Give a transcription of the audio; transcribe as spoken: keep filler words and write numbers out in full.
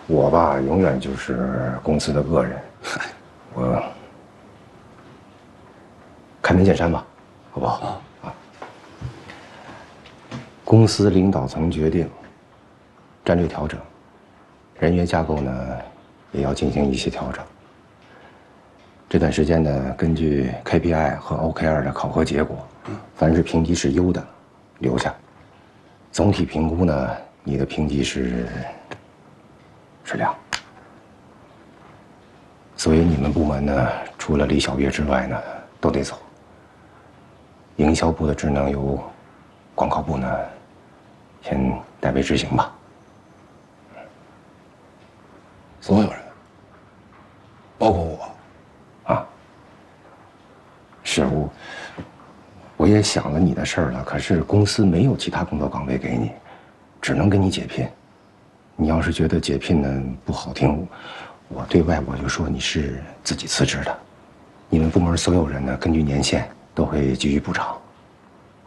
我吧，永远就是公司的恶人。我开门见山吧，好不好？啊啊！公司领导层决定战略调整，人员架构呢也要进行一些调整。这段时间呢，根据 K P I 和 O K R 的考核结果，凡是评级是优的，留下。总体评估呢，你的评级是是良。所以你们部门呢，除了李小月之外呢，都得走。营销部的职能由广告部呢，先代为执行吧。 所有人，包括我。 啊，是我，我也想了你的事儿了，可是公司没有其他工作岗位给你，只能给你解聘。你要是觉得解聘呢不好听，我对外我就说你是自己辞职的。你们部门所有人呢，根据年限都会给予补偿。